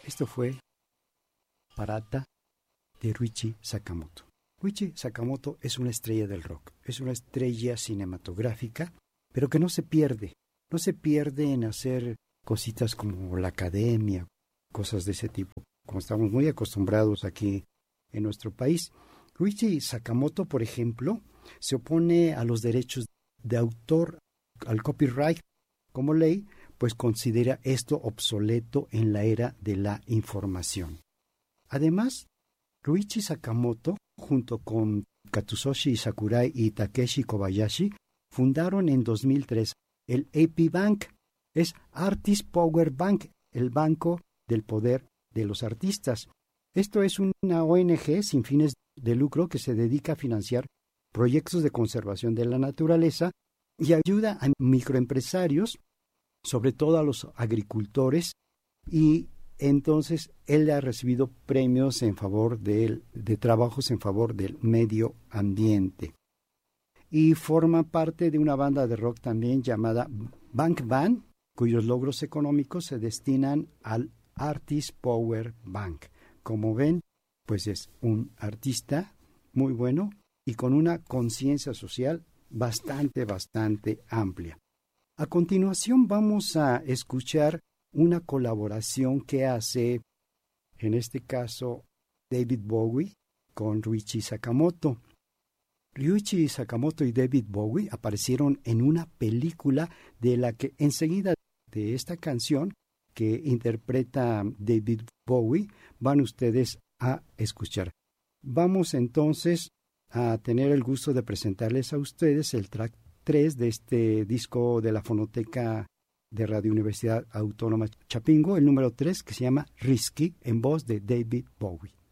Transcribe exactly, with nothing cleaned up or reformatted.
Esto fue Parata de Ryuichi Sakamoto. Ryuichi Sakamoto es una estrella del rock, es una estrella cinematográfica, pero que no se pierde, no se pierde en hacer cositas como la academia, cosas de ese tipo, como estamos muy acostumbrados aquí en nuestro país. Ryuichi Sakamoto, por ejemplo, se opone a los derechos de autor, al copyright como ley, pues considera esto obsoleto en la era de la información. Además, Ryuichi Sakamoto, junto con Katsuyoshi Sakurai y Takeshi Kobayashi, fundaron en dos mil tres el A P Bank. Es Artist Power Bank, el banco del poder de los artistas. Esto es una O N G sin fines de lucro que se dedica a financiar proyectos de conservación de la naturaleza y ayuda a microempresarios, sobre todo a los agricultores, y entonces él ha recibido premios en favor de, de trabajos en favor del medio ambiente. Y forma parte de una banda de rock también llamada Bank Band, cuyos logros económicos se destinan al Artist Power Bank. Como ven, pues es un artista muy bueno y con una conciencia social bastante, bastante amplia. A continuación vamos a escuchar una colaboración que hace, en este caso, David Bowie con Ryuichi Sakamoto. Ryuichi Sakamoto y David Bowie aparecieron en una película de la que enseguida de esta canción que interpreta David Bowie van ustedes a escuchar. Vamos entonces a tener el gusto de presentarles a ustedes el track tres de este disco de la Fonoteca de Radio Universidad Autónoma Chapingo, el número tres, que se llama Risky, en voz de David Bowie.